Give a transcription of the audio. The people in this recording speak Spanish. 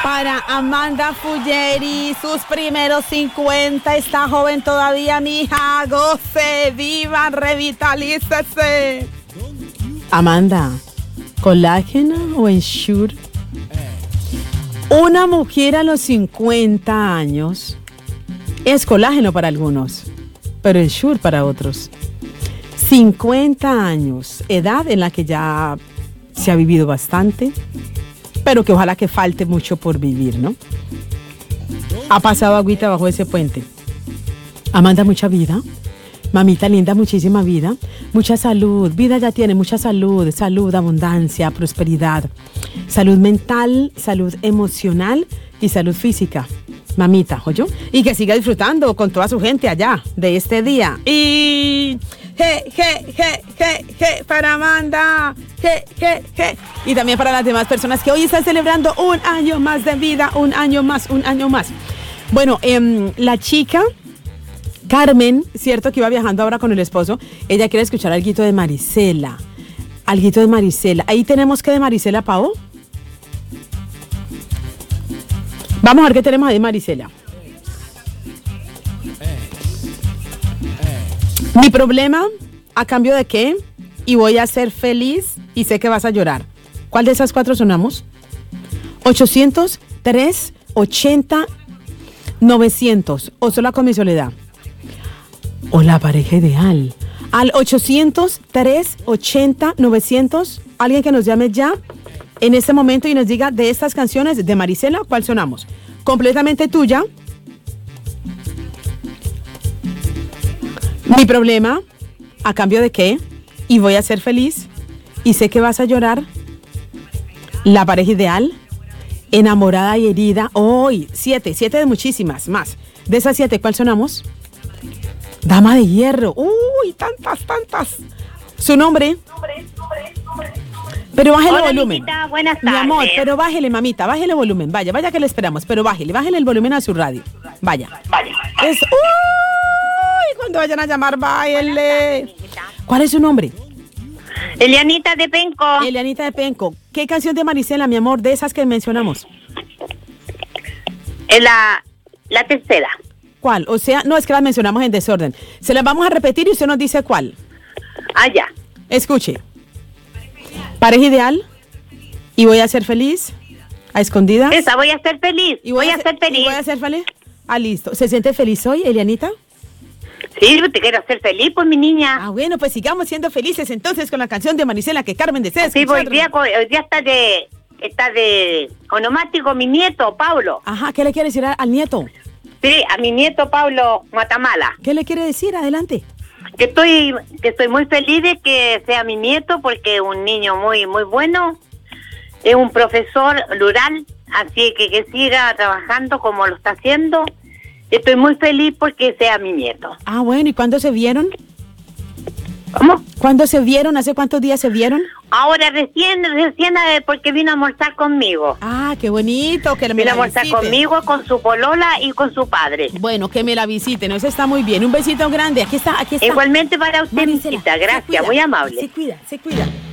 Para Amanda Fuggeri, sus primeros 50, está joven todavía, mija, goce, viva, revitalícese. Amanda, ¿colágeno o Ensure? Una mujer a los 50 años es colágeno para algunos, pero Ensure para otros. 50 años, edad en la que ya se ha vivido bastante, pero que ojalá que falte mucho por vivir, ¿no? Ha pasado agüita bajo ese puente. Amanda, mucha vida. Mamita linda, muchísima vida. Mucha salud. Vida ya tiene, mucha salud. Salud, abundancia, prosperidad. Salud mental, salud emocional y salud física. Mamita, ¿oyó? Y que siga disfrutando con toda su gente allá de este día. Y... para Amanda, y también para las demás personas que hoy están celebrando un año más de vida, un año más. Bueno, la chica Carmen, cierto que iba viajando ahora con el esposo, ella quiere escuchar alguito de Marisela. Ahí tenemos que de Marisela, Pau. Vamos a ver qué tenemos ahí de Marisela. Mi problema, ¿a cambio de qué? Y voy a ser feliz y sé que vas a llorar. ¿Cuál de esas cuatro sonamos? 800, 3, 80, 900. O sola con mi soledad. O la pareja ideal. Al 800, 3, 80, 900. Alguien que nos llame ya en este momento y nos diga de estas canciones de Marisela, ¿cuál sonamos? Completamente tuya. Mi problema, ¿a cambio de qué? Y voy a ser feliz. Y sé que vas a llorar. La pareja ideal. Enamorada y herida. Hoy, 7 de muchísimas más. De esas 7, ¿cuál sonamos? Dama de hierro. Uy, tantas. Su nombre. Pero bájele el volumen. Mamita, buenas tardes. Mi amor, pero bájele, mamita, bájele el volumen. Vaya que le esperamos, pero bájele el volumen a su radio. Vaya. Es... Cuando vayan a llamar, bájele. ¿Cuál es su nombre? Elianita de Penco. Elianita de Penco. ¿Qué canción de Marisela, mi amor, de esas que mencionamos? La tercera. ¿Cuál? O sea, no, es que las mencionamos en desorden. Se las vamos a repetir y usted nos dice cuál. Ya. Escuche. Pareja ideal. Y voy a ser feliz. A escondidas. Esa, voy a ser feliz. ¿Y voy a ser feliz? ¿Y voy a ser feliz? Listo. ¿Se siente feliz hoy, Elianita? Sí, te quiero hacer feliz, pues, mi niña. Bueno, pues sigamos siendo felices entonces con la canción de Marisela que Carmen desea escuchar. Sí, hoy día está de onomático mi nieto, Pablo. Ajá, ¿qué le quiere decir al nieto? Sí, a mi nieto Pablo Matamala. ¿Qué le quiere decir? Adelante. Que estoy muy feliz de que sea mi nieto porque es un niño muy bueno. Es un profesor rural, así que siga trabajando como lo está haciendo. Estoy muy feliz porque sea mi nieto. Bueno, ¿y cuándo se vieron? ¿Cómo? ¿Cuándo se vieron? ¿Hace cuántos días se vieron? Ahora recién porque vino a almorzar conmigo. Qué bonito que me la visite. Vino a almorzar conmigo, con su polola y con su padre. Bueno, que me la visiten, eso está muy bien. Un besito grande, aquí está. Igualmente para usted, Marisela, gracias, muy amable. Se cuida.